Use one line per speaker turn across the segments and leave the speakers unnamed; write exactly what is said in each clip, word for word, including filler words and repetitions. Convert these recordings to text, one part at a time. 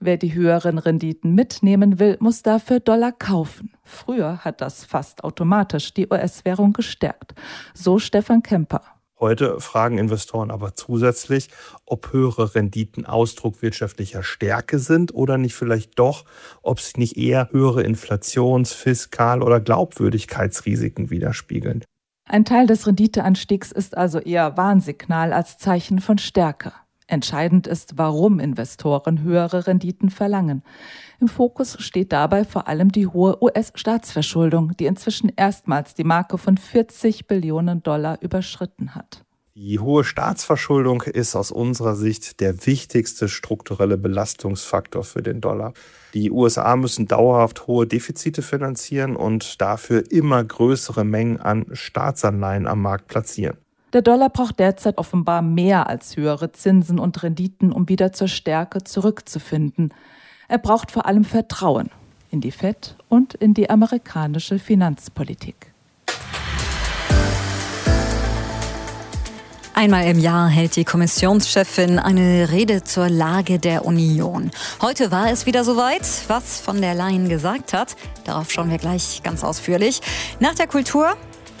Wer die höheren Renditen mitnehmen will, muss dafür Dollar kaufen. Früher hat das fast automatisch die U S-Währung gestärkt. So Stefan Kemper.
Heute fragen Investoren aber zusätzlich, ob höhere Renditen Ausdruck wirtschaftlicher Stärke sind oder nicht vielleicht doch, ob sie nicht eher höhere Inflations-, Fiskal- oder Glaubwürdigkeitsrisiken widerspiegeln.
Ein Teil des Renditeanstiegs ist also eher Warnsignal als Zeichen von Stärke. Entscheidend ist, warum Investoren höhere Renditen verlangen. Im Fokus steht dabei vor allem die hohe U S-Staatsverschuldung, die inzwischen erstmals die Marke von vierzig Billionen Dollar überschritten hat.
Die hohe Staatsverschuldung ist aus unserer Sicht der wichtigste strukturelle Belastungsfaktor für den Dollar. Die U S A müssen dauerhaft hohe Defizite finanzieren und dafür immer größere Mengen an Staatsanleihen am Markt platzieren.
Der Dollar braucht derzeit offenbar mehr als höhere Zinsen und Renditen, um wieder zur Stärke zurückzufinden. Er braucht vor allem Vertrauen in die Fed und in die amerikanische Finanzpolitik.
Einmal im Jahr hält die Kommissionschefin eine Rede zur Lage der Union. Heute war es wieder soweit, was von der Leyen gesagt hat. Darauf schauen wir gleich ganz ausführlich. Nach der Kultur.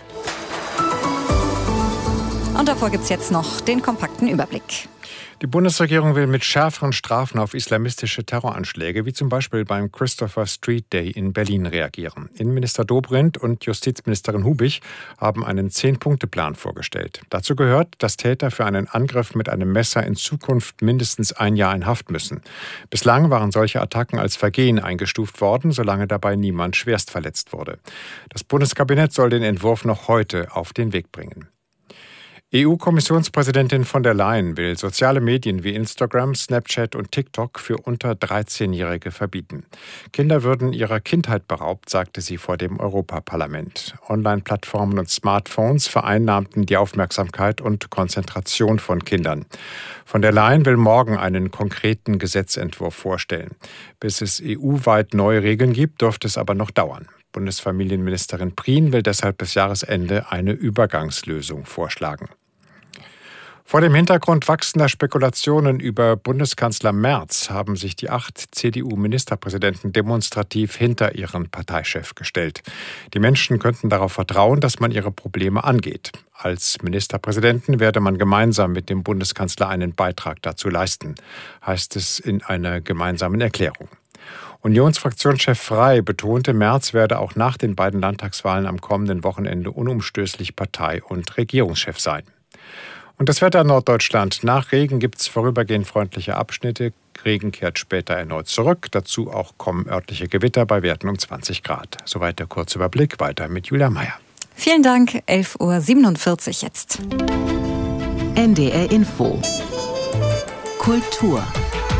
Und davor gibt es jetzt noch den kompakten Überblick.
Die Bundesregierung will mit schärferen Strafen auf islamistische Terroranschläge, wie zum Beispiel beim Christopher Street Day in Berlin, reagieren. Innenminister Dobrindt und Justizministerin Hubig haben einen Zehn-Punkte-Plan vorgestellt. Dazu gehört, dass Täter für einen Angriff mit einem Messer in Zukunft mindestens ein Jahr in Haft müssen. Bislang waren solche Attacken als Vergehen eingestuft worden, solange dabei niemand schwerst verletzt wurde. Das Bundeskabinett soll den Entwurf noch heute auf den Weg bringen. E U-Kommissionspräsidentin von der Leyen will soziale Medien wie Instagram, Snapchat und TikTok für unter dreizehnjährige verbieten. Kinder würden ihrer Kindheit beraubt, sagte sie vor dem Europaparlament. Online-Plattformen und Smartphones vereinnahmten die Aufmerksamkeit und Konzentration von Kindern. Von der Leyen will morgen einen konkreten Gesetzentwurf vorstellen. Bis es E U-weit neue Regeln gibt, dürfte es aber noch dauern. Bundesfamilienministerin Prien will deshalb bis Jahresende eine Übergangslösung vorschlagen. Vor dem Hintergrund wachsender Spekulationen über Bundeskanzler Merz haben sich die acht C D U-Ministerpräsidenten demonstrativ hinter ihren Parteichef gestellt. Die Menschen könnten darauf vertrauen, dass man ihre Probleme angeht. Als Ministerpräsidenten werde man gemeinsam mit dem Bundeskanzler einen Beitrag dazu leisten, heißt es in einer gemeinsamen Erklärung. Unionsfraktionschef Frey betonte, Merz werde auch nach den beiden Landtagswahlen am kommenden Wochenende unumstößlich Partei- und Regierungschef sein. Und das Wetter in Norddeutschland. Nach Regen gibt es vorübergehend freundliche Abschnitte. Regen kehrt später erneut zurück. Dazu auch kommen örtliche Gewitter bei Werten um zwanzig Grad. Soweit der Kurzüberblick. Weiter mit Julia Meyer.
Vielen Dank. elf Uhr siebenundvierzig jetzt.
N D R Info. Kultur.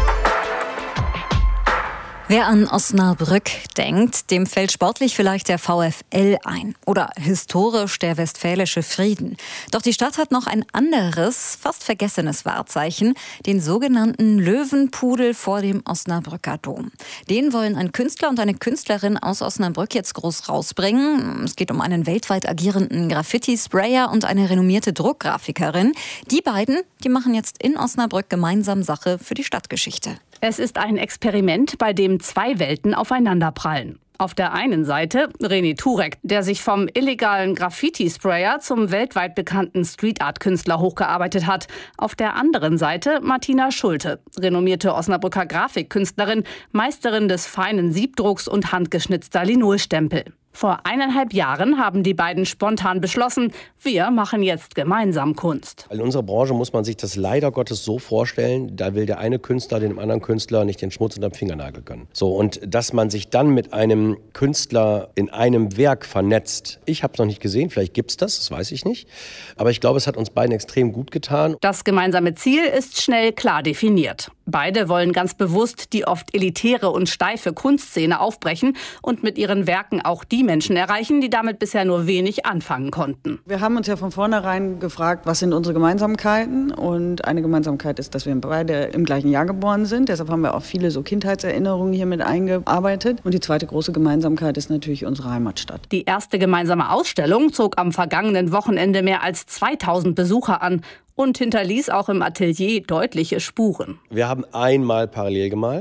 Wer an Osnabrück denkt, dem fällt sportlich vielleicht der VfL ein oder historisch der Westfälische Frieden. Doch die Stadt hat noch ein anderes, fast vergessenes Wahrzeichen, den sogenannten Löwenpudel vor dem Osnabrücker Dom. Den wollen ein Künstler und eine Künstlerin aus Osnabrück jetzt groß rausbringen. Es geht um einen weltweit agierenden Graffiti-Sprayer und eine renommierte Druckgrafikerin. Die beiden, die machen jetzt in Osnabrück gemeinsam Sache für die Stadtgeschichte.
Es ist ein Experiment, bei dem zwei Welten aufeinanderprallen. Auf der einen Seite René Turek, der sich vom illegalen Graffiti-Sprayer zum weltweit bekannten Street-Art-Künstler hochgearbeitet hat. Auf der anderen Seite Martina Schulte, renommierte Osnabrücker Grafikkünstlerin, Meisterin des feinen Siebdrucks und handgeschnitzter Linolstempel. Vor eineinhalb Jahren haben die beiden spontan beschlossen, wir machen jetzt gemeinsam Kunst.
In unserer Branche muss man sich das leider Gottes so vorstellen, da will der eine Künstler dem anderen Künstler nicht den Schmutz unter dem Fingernagel gönnen. So, und dass man sich dann mit einem Künstler in einem Werk vernetzt, ich habe es noch nicht gesehen, vielleicht gibt es das, das weiß ich nicht. Aber ich glaube, es hat uns beiden extrem gut getan.
Das gemeinsame Ziel ist schnell klar definiert. Beide wollen ganz bewusst die oft elitäre und steife Kunstszene aufbrechen und mit ihren Werken auch die Menschen erreichen, die damit bisher nur wenig anfangen konnten.
Wir haben uns ja von vornherein gefragt, was sind unsere Gemeinsamkeiten? Und eine Gemeinsamkeit ist, dass wir beide im gleichen Jahr geboren sind. Deshalb haben wir auch viele so Kindheitserinnerungen hier mit eingearbeitet. Und die zweite große Gemeinsamkeit ist natürlich unsere Heimatstadt.
Die erste gemeinsame Ausstellung zog am vergangenen Wochenende mehr als zweitausend Besucher an und hinterließ auch im Atelier deutliche Spuren.
Wir haben einmal parallel gemalt.